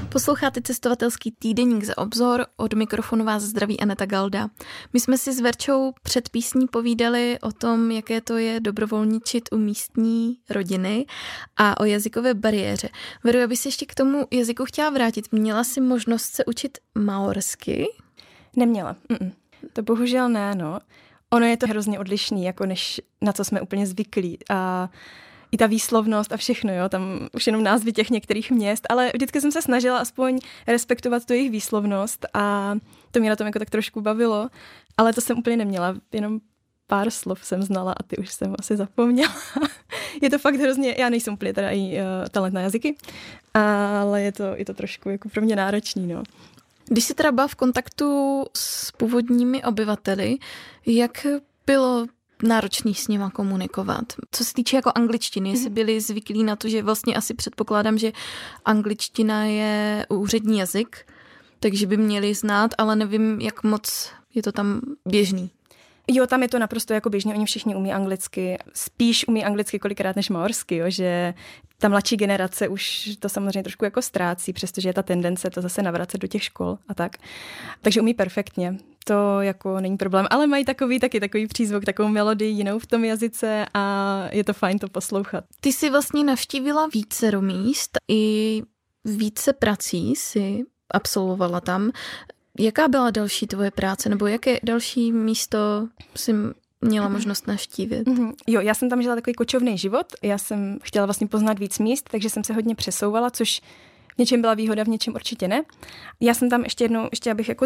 Posloucháte cestovatelský týdeník Za obzor, od mikrofonu vás zdraví Aneta Galda. My jsme si s Verčou před písní povídali o tom, jaké to je dobrovolničit u místní rodiny a o jazykové bariéře. Veru, já bych se ještě k tomu jazyku chtěla vrátit. Měla jsi možnost se učit maorsky? Neměla. To bohužel ne, no. Ono je to hrozně odlišný, jako než na co jsme úplně zvyklí. A i ta výslovnost a všechno, jo, tam už jenom názvy těch některých měst, ale vždycky jsem se snažila aspoň respektovat tu jejich výslovnost a to mě na tom jako tak trošku bavilo, ale to jsem úplně neměla, jenom pár slov jsem znala a ty už jsem asi zapomněla. Je to fakt hrozně, já nejsem úplně teda i talent na jazyky, ale je to trošku jako pro mě náročný, no. Když jsi teda byla v kontaktu s původními obyvateli, jak bylo náročný s nima komunikovat? Co se týče jako angličtiny, jestli byli zvyklí na to, že vlastně asi předpokládám, že angličtina je úřední jazyk, takže by měli znát, ale nevím, jak moc je to tam běžný. Jo, tam je to naprosto jako běžně, oni všichni umí anglicky, spíš umí anglicky kolikrát než maorsky, jo, že ta mladší generace už to samozřejmě trošku jako ztrácí, přestože je ta tendence to zase navracet do těch škol a tak. Takže umí perfektně, to jako není problém, ale mají takový přízvuk, takovou melodii jinou v tom jazyce a je to fajn to poslouchat. Ty jsi vlastně navštívila více míst i více prací si absolvovala tam. Jaká byla další tvoje práce, nebo jaké další místo jsi měla možnost navštívit? Jo, já jsem tam žila takový kočovný život, já jsem chtěla vlastně poznat víc míst, takže jsem se hodně přesouvala, což v něčem byla výhoda, v něčem určitě ne. Já jsem tam ještě abych jako